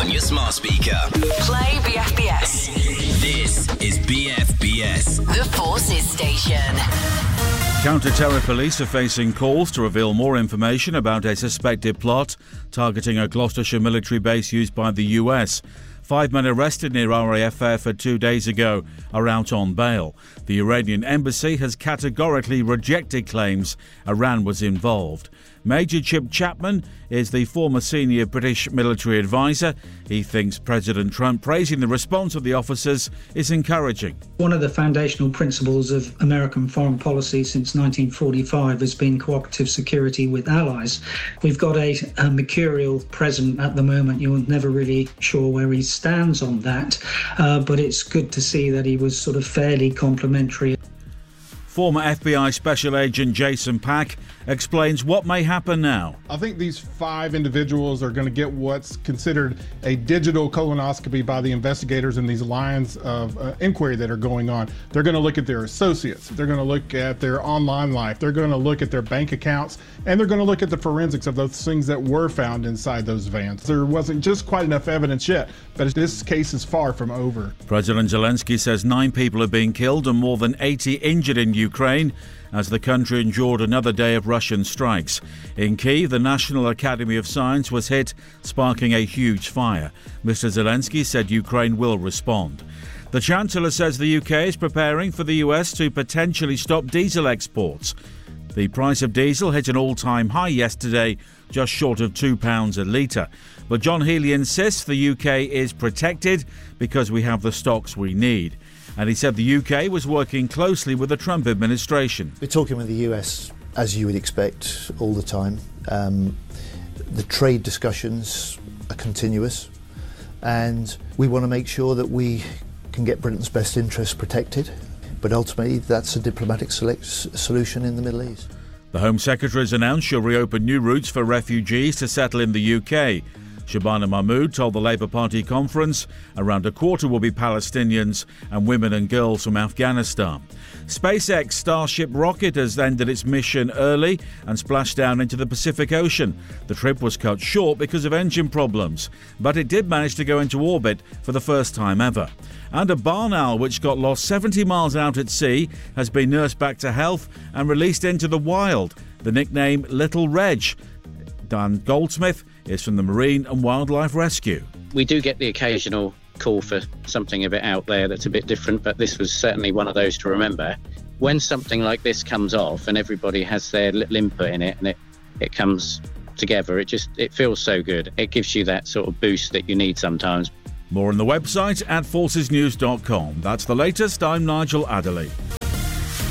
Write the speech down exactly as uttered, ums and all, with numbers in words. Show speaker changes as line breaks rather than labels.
on your smart speaker.
Play B F B S.
This is B F B S,
The Forces Station.
Counter-terror police are facing calls to reveal more information about a suspected plot targeting a Gloucestershire military base used by the U S. Five men arrested near R A F Airford two days ago are out on bail. The Iranian embassy has categorically rejected claims Iran was involved. Major Chip Chapman is the former senior British military advisor. He thinks President Trump praising the response of the officers is encouraging.
One of the foundational principles of American foreign policy since nineteen forty-five has been cooperative security with allies. We've got a, a mercurial president at the moment. You're never really sure where he stands on that, uh, but it's good to see that he was sort of fairly complimentary.
Former F B I Special Agent Jason Pack explains what may happen now.
I think these five individuals are going to get what's considered a digital colonoscopy by the investigators in these lines of uh, inquiry that are going on. They're going to look at their associates. They're going to look at their online life. They're going to look at their bank accounts. And they're going to look at the forensics of those things that were found inside those vans. There wasn't just quite enough evidence yet, but this case is far from over.
President Zelensky says nine people have been killed and more than eighty injured in Ukraine as the country endured another day of Russian strikes. In Kyiv, the National Academy of Science was hit, sparking a huge fire. Mister Zelensky said Ukraine will respond. The Chancellor says the U K is preparing for the U S to potentially stop diesel exports. The price of diesel hit an all-time high yesterday, just short of two pounds a litre. But John Healey insists the U K is protected because we have the stocks we need. And he said the U K was working closely with the Trump administration.
We're talking with the U S, as you would expect, all the time. Um, the trade discussions are continuous, and we want to make sure that we can get Britain's best interests protected. But ultimately, that's a diplomatic select solution in the Middle East.
The Home Secretary has announced she'll reopen new routes for refugees to settle in the U K. Shabana Mahmood told the Labour Party conference around a quarter will be Palestinians and women and girls from Afghanistan. SpaceX Starship rocket has ended its mission early and splashed down into the Pacific Ocean. The trip was cut short because of engine problems, but it did manage to go into orbit for the first time ever. And a barn owl which got lost seventy miles out at sea has been nursed back to health and released into the wild. The nickname Little Reg. Dan Goldsmith is from the Marine and Wildlife Rescue.
We do get the occasional call for something a bit out there that's a bit different, but this was certainly one of those to remember. When something like this comes off and everybody has their little input in it and it, it comes together, it just it feels so good. It gives you that sort of boost that you need sometimes.
More on the website at forces news dot com. That's the latest. I'm Nigel Adderley.